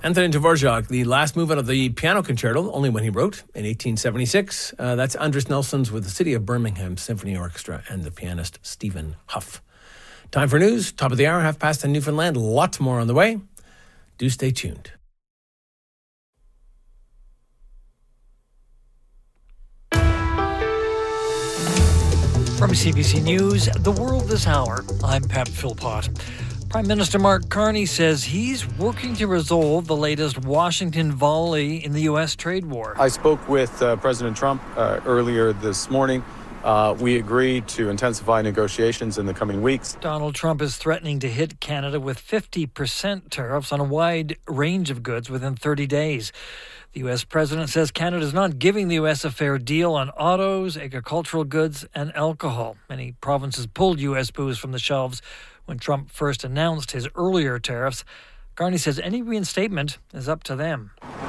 Antonin Dvorak, the last movement of the piano concerto, only when he wrote in 1876. That's Andris Nelson's with the City of Birmingham Symphony Orchestra and the pianist Stephen Huff. Time for news, top of the hour, 1:30 in Newfoundland. Lots more on the way. Do stay tuned. From CBC News, The World This Hour, I'm Pep Philpott. Prime Minister Mark Carney says he's working to resolve the latest Washington volley in the U.S. trade war. I spoke with President Trump earlier this morning. We agreed to intensify negotiations in the coming weeks. Donald Trump is threatening to hit Canada with 50% tariffs on a wide range of goods within 30 days. The U.S. president says Canada is not giving the U.S. a fair deal on autos, agricultural goods, and alcohol. Many provinces pulled U.S. booze from the shelves when Trump first announced his earlier tariffs. Carney says any reinstatement is up to them.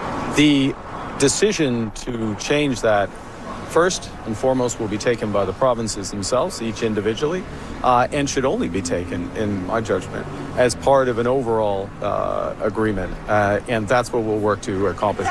The decision to change that, first and foremost, will be taken by the provinces themselves, each individually, and should only be taken, in my judgment, as part of an overall agreement. And that's what we'll work to accomplish.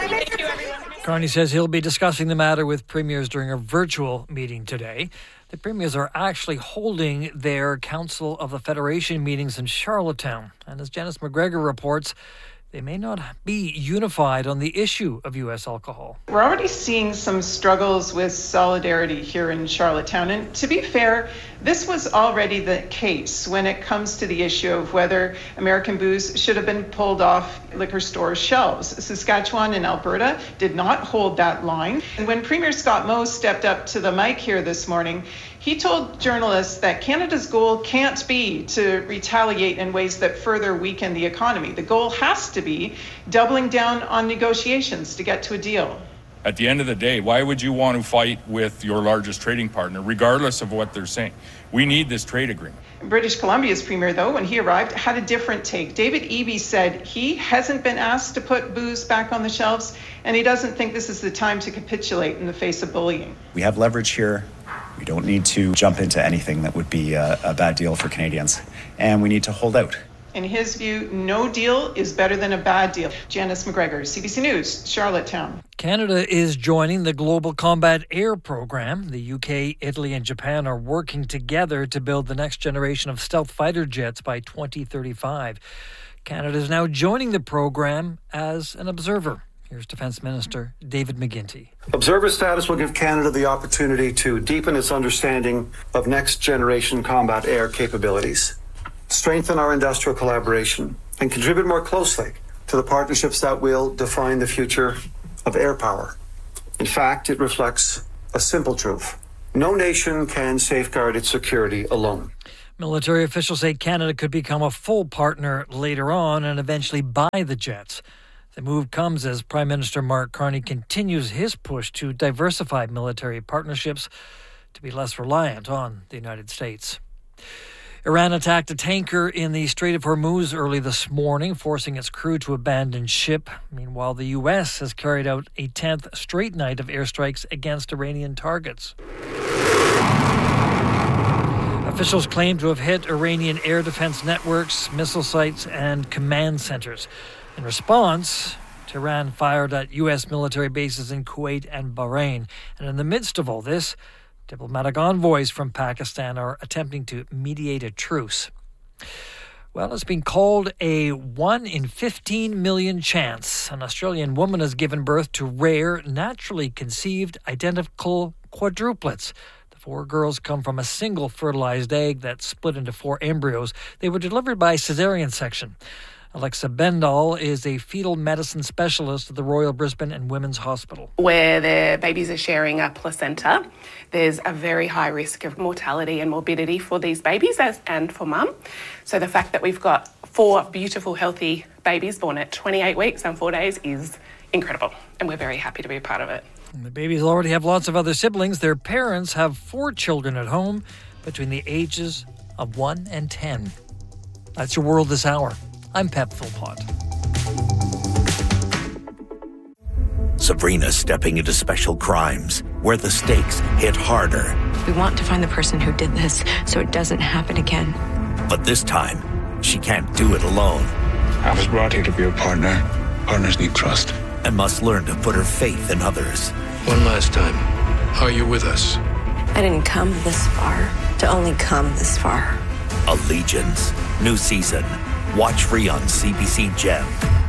Carney says he'll be discussing the matter with premiers during a virtual meeting today. The premiers are actually holding their Council of the Federation meetings in Charlottetown. And as Janice McGregor reports, they may not be unified on the issue of U.S. alcohol. We're already seeing some struggles with solidarity here in Charlottetown. And to be fair, this was already the case when it comes to the issue of whether American booze should have been pulled off liquor store shelves. Saskatchewan and Alberta did not hold that line. And when Premier Scott Moe stepped up to the mic here this morning, he told journalists that Canada's goal can't be to retaliate in ways that further weaken the economy. The goal has to be doubling down on negotiations to get to a deal. At the end of the day, why would you want to fight with your largest trading partner, regardless of what they're saying? We need this trade agreement. British Columbia's premier, though, when he arrived, had a different take. David Eby said he hasn't been asked to put booze back on the shelves, and he doesn't think this is the time to capitulate in the face of bullying. We have leverage here. We don't need to jump into anything that would be a bad deal for Canadians, and we need to hold out. In his view, no deal is better than a bad deal. Janice McGregor, CBC News, Charlottetown. Canada is joining the Global Combat Air Program. The UK, Italy, and Japan are working together to build the next generation of stealth fighter jets by 2035. Canada is now joining the program as an observer. Here's Defence Minister David McGuinty. Observer status will give Canada the opportunity to deepen its understanding of next-generation combat air capabilities, strengthen our industrial collaboration, and contribute more closely to the partnerships that will define the future of air power. In fact, it reflects a simple truth. No nation can safeguard its security alone. Military officials say Canada could become a full partner later on and eventually buy the jets. The move comes as Prime Minister Mark Carney continues his push to diversify military partnerships to be less reliant on the United States. Iran attacked a tanker in the Strait of Hormuz early this morning, forcing its crew to abandon ship. Meanwhile, the U.S. has carried out a 10th straight night of airstrikes against Iranian targets. Officials claim to have hit Iranian air defense networks, missile sites, and command centers. In response, Tehran fired at U.S. military bases in Kuwait and Bahrain. And in the midst of all this, diplomatic envoys from Pakistan are attempting to mediate a truce. Well, it's been called a 1 in 15 million chance. An Australian woman has given birth to rare, naturally conceived, identical quadruplets. The 4 girls come from a single fertilized egg that split into 4 embryos. They were delivered by cesarean section. Alexa Bendall is a fetal medicine specialist at the Royal Brisbane and Women's Hospital. Where the babies are sharing a placenta, there's a very high risk of mortality and morbidity for these babies and for mum. So the fact that we've got 4 beautiful, healthy babies born at 28 weeks and 4 days is incredible, and we're very happy to be a part of it. And the babies already have lots of other siblings. Their parents have 4 children at home between the ages of 1 and 10. That's your World This Hour. I'm Pep Philpott. Sabrina's stepping into special crimes where the stakes hit harder. We want to find the person who did this so it doesn't happen again. But this time, she can't do it alone. I was brought here to be a partner, Partners need trust. And must learn to put her faith in others. One last time, are you with us? I didn't come this far to only come this far. Allegiance. New season. Watch free on CBC Gem.